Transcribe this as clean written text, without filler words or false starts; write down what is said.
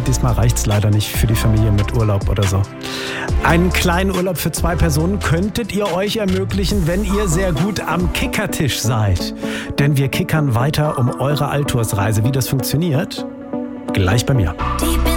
diesmal reicht's leider nicht für die Familie mit Urlaub oder so. Einen kleinen Urlaub für 2 Personen könntet ihr euch ermöglichen, wenn ihr sehr gut am Kickertisch seid. Denn wir kickern weiter um eure Altours-Reise. Wie das funktioniert? Gleich bei mir.